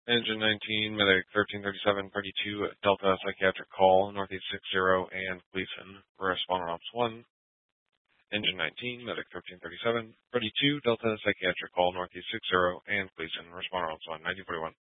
Engine 19, Medic 133732, Delta Psychiatric Call, Northeast 60, and Gleason. Respond on Ops 1. Engine 19, Medic 133732, Delta Psychiatric Call, Northeast 60, and Gleason. Respond on Ops 1, 1941.